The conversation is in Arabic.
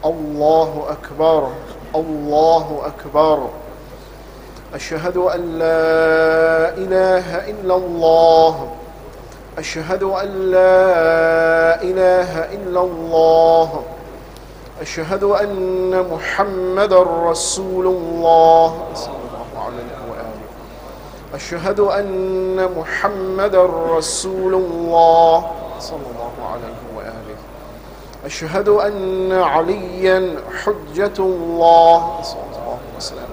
الله أكبر الله أكبر. أشهد أن لا إله إلا الله. أشهد أن لا إله إلا الله. أشهد أن محمد رسول الله صلى الله عليه وآله. أشهد أن محمد رسول الله صلى الله عليه وآله. أشهد أن عليا حجة الله صلى الله عليه وسلم.